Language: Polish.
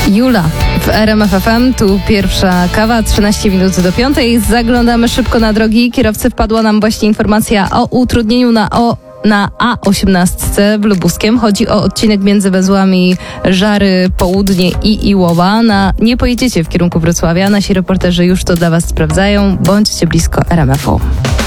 Jula w RMF FM, tu pierwsza kawa, 13 minut do 5. Zaglądamy szybko na drogi. Kierowcy, wpadła nam właśnie informacja o utrudnieniu na A18 w Lubuskiem. Chodzi o odcinek między węzłami Żary Południe i Iłowa. Nie pojedziecie w kierunku Wrocławia. Nasi reporterzy już to dla Was sprawdzają. Bądźcie blisko RMF-u.